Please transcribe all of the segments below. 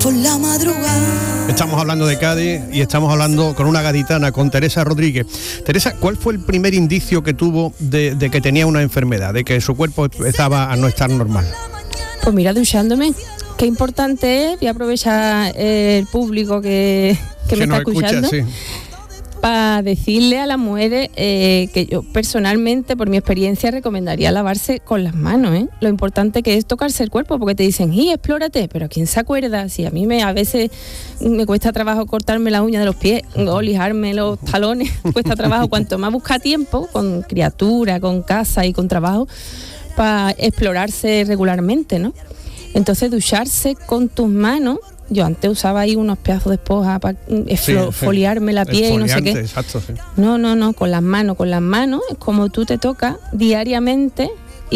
por la madrugada. Estamos hablando de Cádiz y estamos hablando con una gaditana, con Teresa Rodríguez. Teresa, ¿cuál fue el primer indicio que tuvo de que tenía una enfermedad, de que su cuerpo empezaba a no estar normal? Pues mira, duchándome. Qué importante es, voy a aprovechar el público que me está escuchando, sí, para decirle a las mujeres que yo personalmente, por mi experiencia, recomendaría lavarse con las manos, ¿eh? Lo importante que es tocarse el cuerpo, porque te dicen, explórate, pero ¿quién se acuerda? Si a mí a veces me cuesta trabajo cortarme la uña de los pies o lijarme los talones, cuesta trabajo, cuanto más busca tiempo, con criatura, con casa y con trabajo, para explorarse regularmente, ¿no? Entonces ducharse con tus manos, yo antes usaba ahí unos pedazos de esponja para foliarme la piel y no sé qué. Exacto, sí. No, con las manos es como tú te tocas diariamente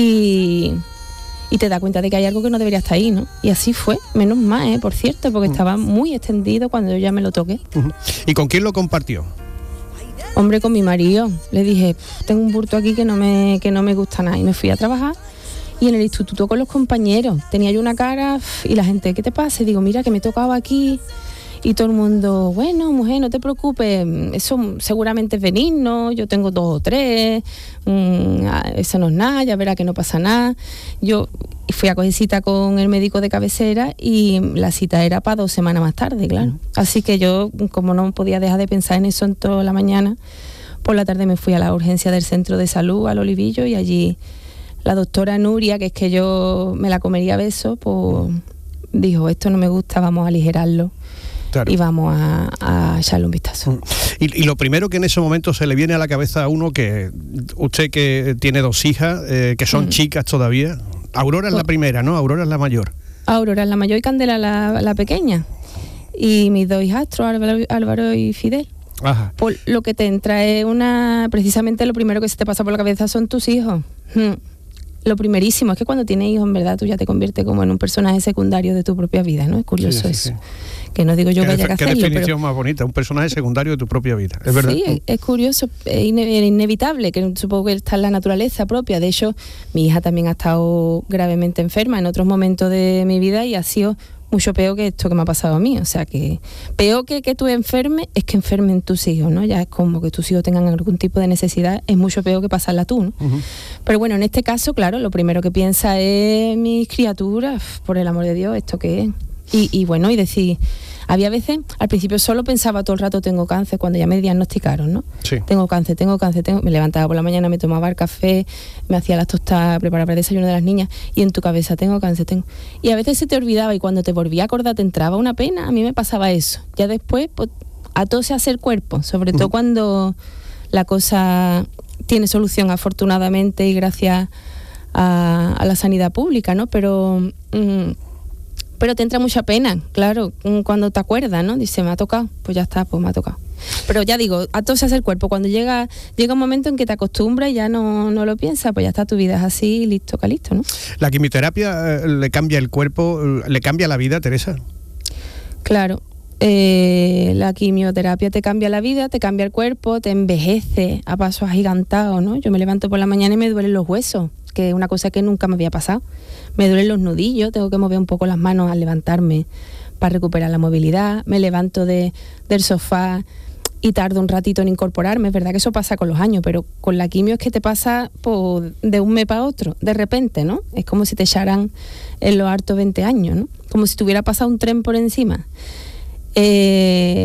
y te das cuenta de que hay algo que no debería estar ahí, ¿no? Y así fue, menos mal, por cierto, porque estaba muy extendido cuando yo ya me lo toqué. ¿Y con quién lo compartió? Hombre, con mi marido. Le dije, tengo un bulto aquí que no me gusta nada, y me fui a trabajar. Y en el instituto con los compañeros, tenía yo una cara y la gente, ¿qué te pasa? Y digo, mira que me tocaba aquí. Y todo el mundo, bueno, mujer, no te preocupes, eso seguramente es benigno, yo tengo 2 o 3, eso no es nada, ya verá que no pasa nada. Yo fui a coger cita con el médico de cabecera y la cita era para 2 semanas más tarde, claro. Así que yo, como no podía dejar de pensar en eso en toda la mañana, por la tarde me fui a la urgencia del centro de salud, al Olivillo, y allí la doctora Nuria, que es que yo me la comería a besos, pues dijo, esto no me gusta, vamos a aligerarlo. Claro. Y vamos a echarle un vistazo. Y lo primero que en ese momento se le viene a la cabeza a uno, que usted que tiene 2 hijas, que son chicas todavía, Aurora es la primera, ¿no? Aurora es la mayor. Aurora es la mayor y Candela la pequeña. Y mis 2 hijastros, Álvaro y Fidel. Ajá. Por lo que te entra es precisamente lo primero que se te pasa por la cabeza son tus hijos. Lo primerísimo es que cuando tienes hijos, en verdad, tú ya te conviertes como en un personaje secundario de tu propia vida, ¿no? Es curioso eso. Sí. Que no digo yo que haya que hacerlo, qué definición más bonita, un personaje secundario de tu propia vida, es verdad. Sí, es curioso, es inevitable, que supongo que está en la naturaleza propia. De hecho, mi hija también ha estado gravemente enferma en otros momentos de mi vida y ha sido mucho peor que esto que me ha pasado a mí. O sea, que peor que tú enfermes es que enfermen tus hijos, ¿no? Ya es como que tus hijos tengan algún tipo de necesidad, es mucho peor que pasarla tú, ¿no? Pero bueno, en este caso, claro, lo primero que piensa es mis criaturas, por el amor de Dios, ¿esto qué es? Y bueno, y decir, había veces, al principio solo pensaba todo el rato, tengo cáncer, cuando ya me diagnosticaron, ¿no? Sí. Tengo cáncer, me levantaba por la mañana, me tomaba el café, me hacía las tostadas, preparaba el desayuno de las niñas, y en tu cabeza, tengo cáncer. Y a veces se te olvidaba, y cuando te volvía a acordar te entraba una pena. A mí me pasaba eso. Ya después, pues, a todo se hace el cuerpo, sobre todo cuando la cosa tiene solución, afortunadamente, y gracias a la sanidad pública, ¿no? Pero te entra mucha pena, claro, cuando te acuerdas, ¿no? Dice, me ha tocado, pues ya está, pues me ha tocado. Pero ya digo, a todo se hace el cuerpo. Cuando llega un momento en que te acostumbras y ya no lo piensas, pues ya está, tu vida es así, listo, ¿no? ¿La quimioterapia le cambia el cuerpo, le cambia la vida, Teresa? Claro. La quimioterapia te cambia la vida, te cambia el cuerpo, te envejece a pasos agigantados, ¿no? Yo me levanto por la mañana y me duelen los huesos, que es una cosa que nunca me había pasado. Me duelen los nudillos, tengo que mover un poco las manos al levantarme para recuperar la movilidad. Me levanto del sofá y tardo un ratito en incorporarme. Es verdad que eso pasa con los años, pero con la quimio es que te pasa de un mes para otro, de repente, ¿no? Es como si te echaran en los hartos 20 años, ¿no? Como si te hubiera pasado un tren por encima.